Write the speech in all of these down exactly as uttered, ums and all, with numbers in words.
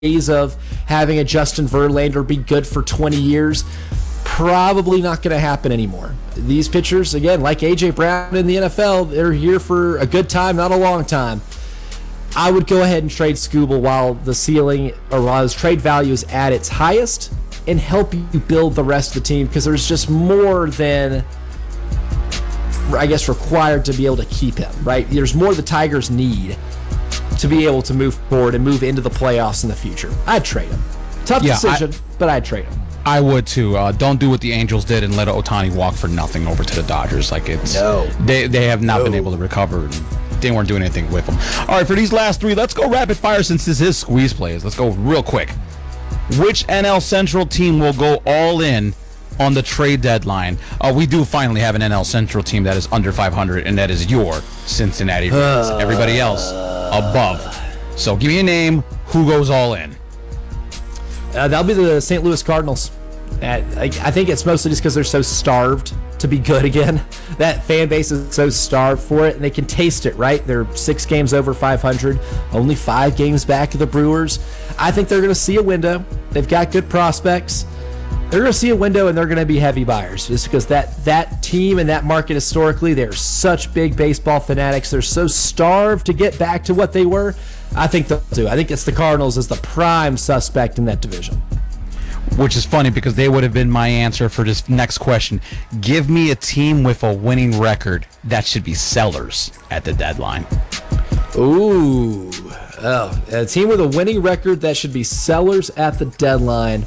days of having a Justin Verlander be good for twenty years. Probably not going to happen anymore. These pitchers, again, like A J Brown in the N F L, they're here for a good time, not a long time. I would go ahead and trade Skubal while the ceiling or while his trade value is at its highest and help you build the rest of the team, because there's just more than, I guess, required to be able to keep him, right? There's more the Tigers need to be able to move forward and move into the playoffs in the future. I'd trade him. Tough yeah, decision, I, but I'd trade him. I would too. Uh, don't do what the Angels did and let Ohtani walk for nothing over to the Dodgers. Like it's no. they they have not no. been able to recover. And they weren't doing anything with them. All right, for these last three, let's go rapid fire since this is squeeze plays. Let's go real quick. Which N L Central team will go all in on the trade deadline? Uh, we do finally have an N L Central team that is under five hundred, and that is your Cincinnati Reds. Uh, Everybody else above. So give me a name. Who goes all in? Uh, that'll be the Saint Louis Cardinals. Uh, I, I think it's mostly just because they're so starved to be good again. That fan base is so starved for it, and they can taste it, right? They're six games over five hundred, only five games back of the Brewers. I think they're going to see a window. They've got good prospects. They're going to see a window, and they're going to be heavy buyers just because that, that team and that market historically, they're such big baseball fanatics. They're so starved to get back to what they were. I think they'll do. I think it's the Cardinals as the prime suspect in that division. Which is funny because they would have been my answer for this next question. Give me a team with a winning record that should be sellers at the deadline. Ooh. Oh, a team with a winning record that should be sellers at the deadline.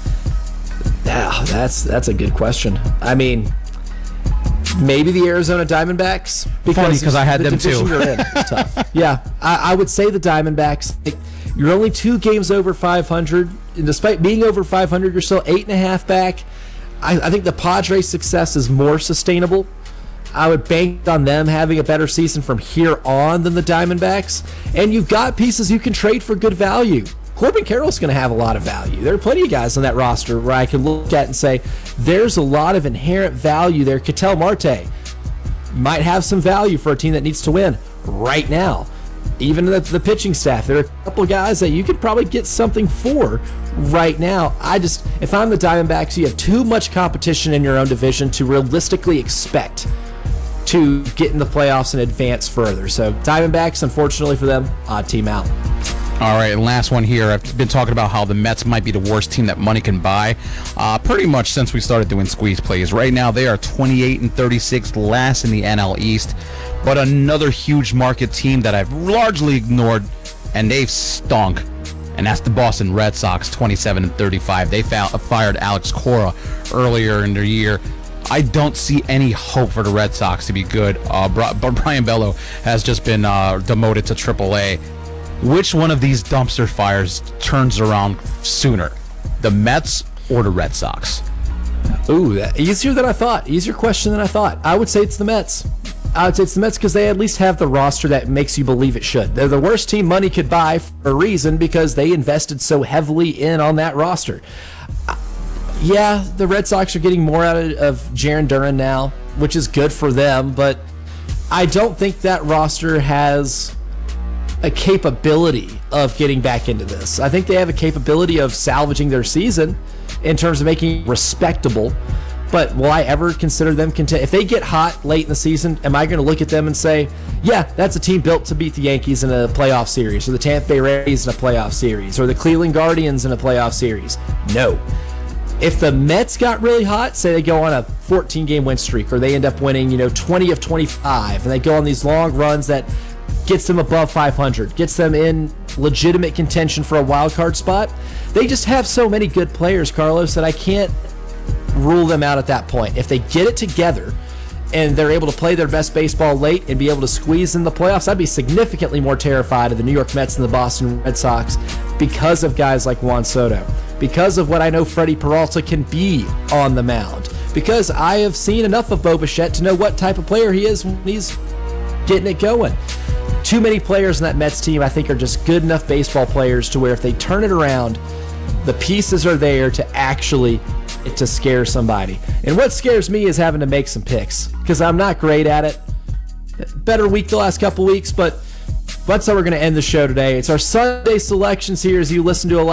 Yeah, that's that's a good question. I mean, maybe the Arizona Diamondbacks. Because Funny because I had the them too. You're in. It's tough. Yeah, I, I would say the Diamondbacks. You're only two games over five hundred. And despite being over five hundred, you're still eight and a half back. I, I think the Padres' success is more sustainable. I would bank on them having a better season from here on than the Diamondbacks. And you've got pieces you can trade for good value. Corbin Carroll's going to have a lot of value. There are plenty of guys on that roster where I can look at and say, there's a lot of inherent value there. Ketel Marte might have some value for a team that needs to win right now. Even the, the pitching staff, there are a couple of guys that you could probably get something for right now. I just, if I'm the Diamondbacks, you have too much competition in your own division to realistically expect to get in the playoffs and advance further. So Diamondbacks, unfortunately for them, odd team out. All right, and last one here. I've been talking about how the Mets might be the worst team that money can buy uh, pretty much since we started doing squeeze plays. Right now, they are twenty-eight and thirty-six, last in the N L East. But another huge market team that I've largely ignored, and they've stunk, and that's the Boston Red Sox, twenty-seven and thirty-five. They found, fired Alex Cora earlier in the year. I don't see any hope for the Red Sox to be good. Uh, Brian Bello has just been uh, demoted to triple A. Which one of these dumpster fires turns around sooner, the Mets or the Red Sox? Ooh, easier than I thought. Easier question than I thought. I would say it's the Mets. I would say it's the Mets because they at least have the roster that makes you believe it should. They're the worst team money could buy for a reason because they invested so heavily in on that roster. Yeah, the Red Sox are getting more out of, of Jarren Duran now, which is good for them, but I don't think that roster has a capability of getting back into this. I think they have a capability of salvaging their season in terms of making it respectable. But will I ever consider them contend? If they get hot late in the season, am I going to look at them and say, yeah, that's a team built to beat the Yankees in a playoff series, or the Tampa Bay Rays in a playoff series, or the Cleveland Guardians in a playoff series? No. If the Mets got really hot, say they go on a fourteen-game win streak, or they end up winning, you know, twenty of twenty-five, and they go on these long runs that gets them above five hundred, gets them in legitimate contention for a wild card spot. They just have so many good players, Carlos, that I can't rule them out at that point. If they get it together and they're able to play their best baseball late and be able to squeeze in the playoffs, I'd be significantly more terrified of the New York Mets and the Boston Red Sox because of guys like Juan Soto, because of what I know Freddie Peralta can be on the mound, because I have seen enough of Bo Bichette to know what type of player he is when he's getting it going. Too many players in that Mets team, I think, are just good enough baseball players to where if they turn it around, the pieces are there to actually to scare somebody. And what scares me is having to make some picks because I'm not great at it. Better week the last couple weeks, but But that's how we're going to end the show today. It's our Sunday selections here as you listen to a